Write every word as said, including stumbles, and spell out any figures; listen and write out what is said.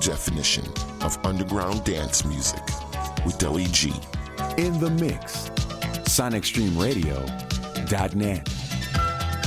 definition of underground dance music with Deli G. In the mix. Sonic Stream Radio dot net.